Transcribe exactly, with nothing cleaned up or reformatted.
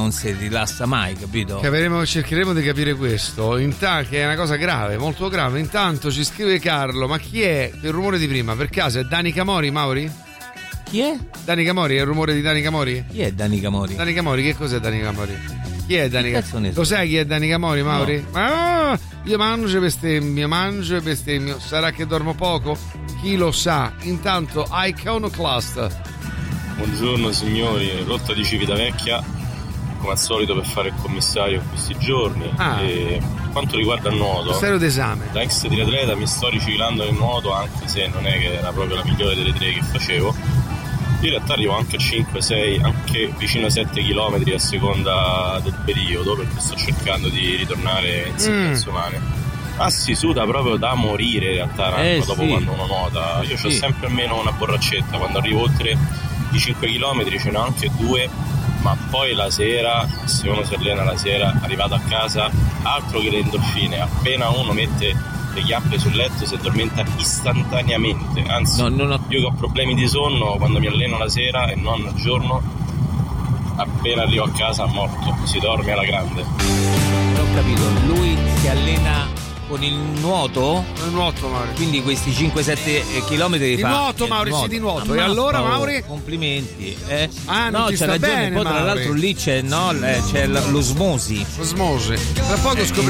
non si rilassa mai, capito? Capiremo, cercheremo di capire questo, intanto, che è una cosa grave, molto grave. Intanto ci scrive Carlo, ma chi è il rumore di prima? Per caso è Dani Camori, Mauri? Chi è? Dani Camori, è il rumore di Dani Camori? Chi è Dani Camori? Dani Camori, che cos'è Dani Camori? Chi è Dani Camori? So? Lo sai chi è Dani Camori, Mauri? No. Ma io mangio e bestemmio, mangio e bestemmio. Sarà che dormo poco? Chi lo sa? Intanto Iconoclast. Buongiorno signori, rotta di Civitavecchia, come al solito per fare il commissario questi giorni. Ah. E per quanto riguarda il nuoto, Serio d'esame. da ex triatleta mi sto riciclando nel nuoto, anche se non è che era proprio la migliore delle tre che facevo. In realtà arrivo anche a cinque sei, anche vicino ai sette chilometri a seconda del periodo, perché sto cercando di ritornare in sicurezza Mm. umane. Ah, si suda proprio da morire in realtà Eh, dopo sì. quando uno nuota. Io Sì. ho sempre almeno una borraccetta, quando arrivo oltre i cinque chilometri ce ne ho anche due, ma poi la sera, se uno si allena la sera, arrivato a casa, altro che le endorfine, appena uno mette le chiappe sul letto si addormenta istantaneamente, anzi No, non ho... io che ho problemi di sonno quando mi alleno la sera e non al giorno, appena arrivo a casa morto, si dorme alla grande. non ho capito, lui si allena con il nuoto? Il nuoto, Mauri. Quindi questi cinque sette chilometri Di fa nuoto, eh, Mauri, sì, di nuoto. E Ammazza, allora, oh, Mauri? complimenti. Eh? Ah, non no, ti c'è sta ragione, bene, poi tra Mauri. l'altro lì c'è, no, eh, c'è l'osmosi. Osmose. Tra poco scopriremo